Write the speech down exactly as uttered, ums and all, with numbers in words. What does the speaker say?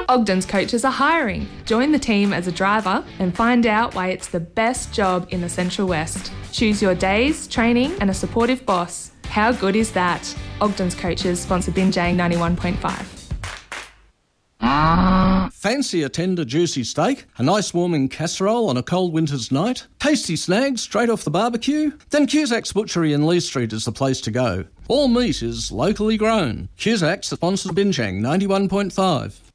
Ogden's coaches are hiring. Join the team as a driver and find out why it's the best job in the Central West. Choose your days, training and a supportive boss. How good is that? Ogden's coaches sponsor Binjang ninety-one point five. Fancy a tender, juicy steak? A nice warming casserole on a cold winter's night? Tasty snags straight off the barbecue? Then Cusack's Butchery in Lee Street is the place to go. All meat is locally grown. Cusack's sponsors Binjang ninety-one point five.